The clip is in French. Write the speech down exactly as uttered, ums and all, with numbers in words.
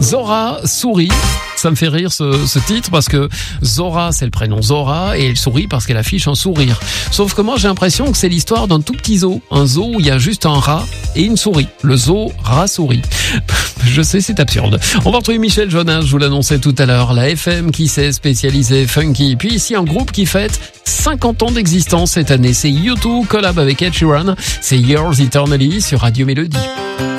Zora sourit. Ça me fait rire ce, ce titre parce que Zora, c'est le prénom Zora et elle sourit parce qu'elle affiche un sourire. Sauf que moi, j'ai l'impression que c'est l'histoire d'un tout petit zoo. Un zoo où il y a juste un rat et une souris. Le zoo rat-souris. Je sais, c'est absurde. On va retrouver Michel Jonas, je vous l'annonçais tout à l'heure. La F M qui s'est spécialisée funky. Puis ici, un groupe qui fête cinquante ans d'existence cette année. C'est U deux collab avec Ed Sheeran. C'est Yours Eternally sur Radio Mélodie.